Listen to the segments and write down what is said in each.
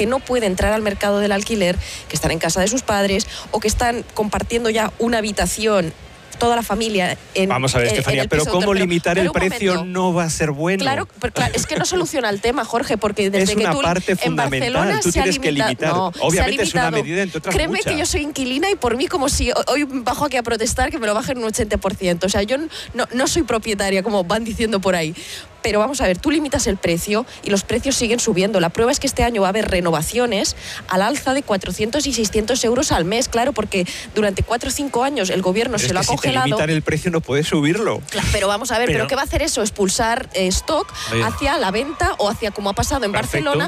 que no puede entrar al mercado del alquiler, que están en casa de sus padres o que están compartiendo ya una habitación toda la familia Vamos a ver, Estefanía, pero ¿cómo limitar el precio no va a ser bueno? Claro, es que no soluciona el tema, Jorge, porque desde que tú... Es una parte fundamental, tú tienes que limitar. No, obviamente es una medida entre otras Créeme muchas. que yo soy inquilina y por mí, como si hoy bajo aquí a protestar, que me lo bajen un 80%. O sea, yo no soy propietaria, como van diciendo por ahí. Pero vamos a ver, tú limitas el precio y los precios siguen subiendo. La prueba es que este año va a haber renovaciones al alza de 400 y 600 euros al mes, claro, porque durante 4 o 5 años el gobierno se lo ha congelado. Si te limitan el precio no puedes subirlo. Claro, pero vamos a ver, ¿pero qué va a hacer eso? Expulsar stock hacia la venta o hacia, como ha pasado en Barcelona,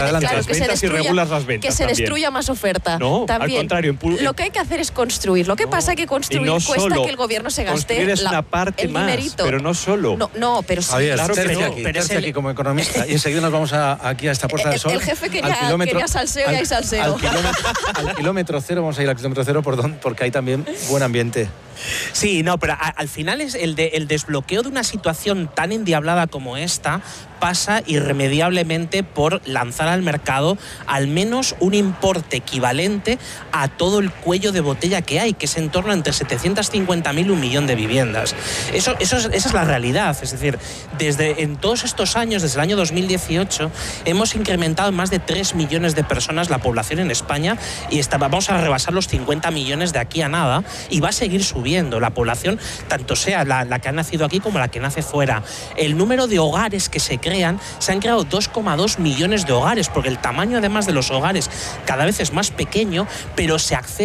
que se destruya más oferta. No, también. al contrario. Lo que hay que hacer es construir. Lo que pasa es que construir cuesta que el gobierno se gaste construir es una parte más, dinerito. pero no solo. No, pero sí. Javier, claro que tercia aquí como economista y enseguida nos vamos aquí a esta Puerta del Sol. El jefe quería salseo y hay salseo. Al kilómetro cero, vamos a ir al kilómetro cero porque hay también buen ambiente. Sí, no, pero al final es el desbloqueo de una situación tan endiablada como esta pasa irremediablemente por lanzar al mercado al menos un importe equivalente a todo el cuello de botella que hay, que es en torno a entre 750.000 y 1 millón de viviendas. Esa es la realidad. Es decir, en todos estos años, desde el año 2018, hemos incrementado en más de 3 millones de personas la población en España y vamos a rebasar los 50 millones de aquí a nada y va a seguir subiendo la población, tanto sea la que ha nacido aquí como la que nace fuera. El número de hogares que se han creado 2,2 millones de hogares, porque el tamaño además de los hogares cada vez es más pequeño, pero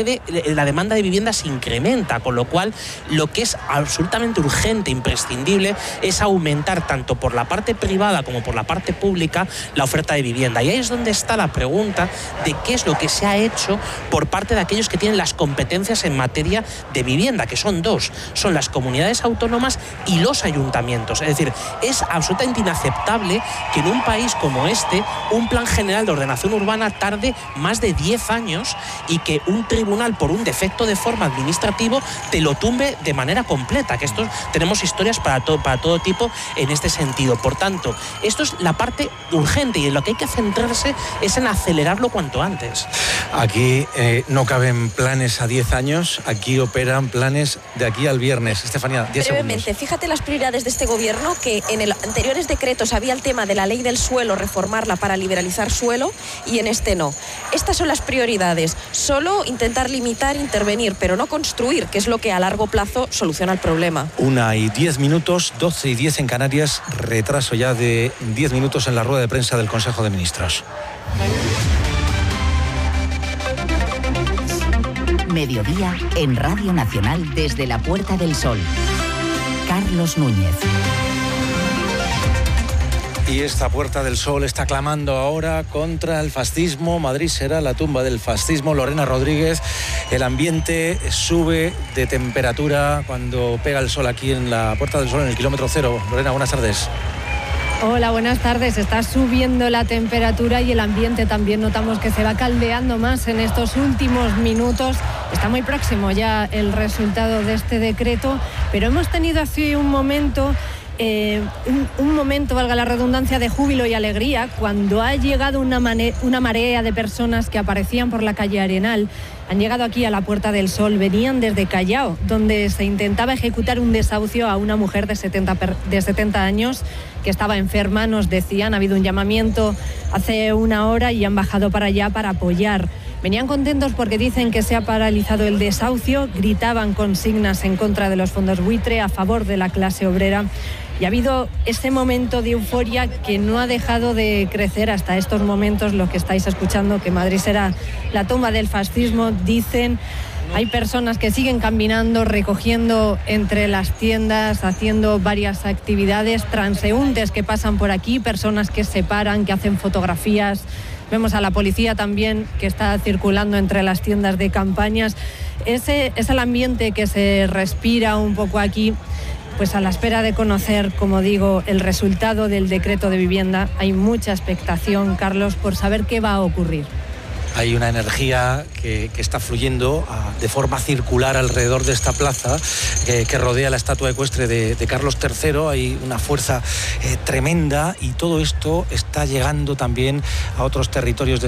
la demanda de vivienda se incrementa, con lo cual lo que es absolutamente urgente, imprescindible, es aumentar tanto por la parte privada como por la parte pública la oferta de vivienda. Y ahí es donde está la pregunta de qué es lo que se ha hecho por parte de aquellos que tienen las competencias en materia de vivienda, que son dos, son las comunidades autónomas y los ayuntamientos. Es decir, es absolutamente inaceptable que en un país como este un plan general de ordenación urbana tarde más de 10 años y que un tribunal por un defecto de forma administrativo te lo tumbe de manera completa, que tenemos historias para todo tipo en este sentido. Por tanto, esto es la parte urgente y en lo que hay que centrarse es en acelerarlo cuanto antes. Aquí no caben planes a 10 años, aquí operan planes de aquí al viernes. Estefanía, 10 brevemente, segundos. fíjate las prioridades de este gobierno, que en el anteriores decretos había el tema de la ley del suelo, reformarla para liberalizar suelo, y en este no. Estas son las prioridades. Solo intentar limitar, intervenir, pero no construir, que es lo que a largo plazo soluciona el problema. 1:10, 12:10 en Canarias, retraso ya de 10 minutos en la rueda de prensa del Consejo de Ministros. Mediodía en Radio Nacional desde la Puerta del Sol. Carlos Núñez. Y esta Puerta del Sol está clamando ahora contra el fascismo. Madrid será la tumba del fascismo. Lorena Rodríguez, el ambiente sube de temperatura cuando pega el sol aquí en la Puerta del Sol, en el kilómetro cero. Lorena, buenas tardes. Hola, buenas tardes. Está subiendo la temperatura y el ambiente también notamos que se va caldeando más en estos últimos minutos. Está muy próximo ya el resultado de este decreto, pero hemos tenido hace un momento... un momento, valga la redundancia, de júbilo y alegría cuando ha llegado una marea de personas que aparecían por la calle Arenal. Han llegado aquí a la Puerta del Sol, venían desde Callao, donde se intentaba ejecutar un desahucio a una mujer de 70 años que estaba enferma, nos decían. Ha habido un llamamiento hace una hora y han bajado para allá para apoyar. Venían contentos porque dicen que se ha paralizado el desahucio, gritaban consignas en contra de los fondos buitre, a favor de la clase obrera. Y ha habido ese momento de euforia que no ha dejado de crecer hasta estos momentos, lo que estáis escuchando, que Madrid será la tumba del fascismo, dicen. Hay personas que siguen caminando, recogiendo entre las tiendas, haciendo varias actividades, transeúntes que pasan por aquí, personas que se paran, que hacen fotografías. Vemos a la policía también que está circulando entre las tiendas de campañas. Ese es el ambiente que se respira un poco aquí, pues a la espera de conocer, como digo, el resultado del decreto de vivienda. Hay mucha expectación, Carlos, por saber qué va a ocurrir. Hay una energía que está fluyendo de forma circular alrededor de esta plaza que rodea la estatua ecuestre de Carlos III. Hay una fuerza tremenda y todo esto está llegando también a otros territorios de